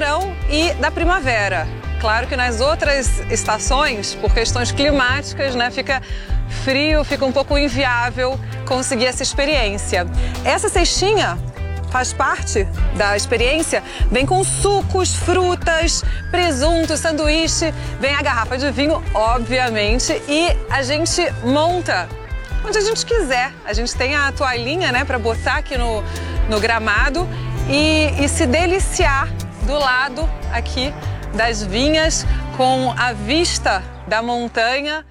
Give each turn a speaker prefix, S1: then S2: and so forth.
S1: verão e da primavera. Claro que nas outras estações, por questões climáticas, né, fica frio, fica um pouco inviável conseguir essa experiência. Essa cestinha faz parte da experiência, vem com sucos, frutas, presunto, sanduíche, vem a garrafa de vinho, obviamente, e a gente monta onde a gente quiser. A gente tem a toalhinha, né, para botar aqui no gramado e se deliciar do lado aqui das vinhas com a vista da montanha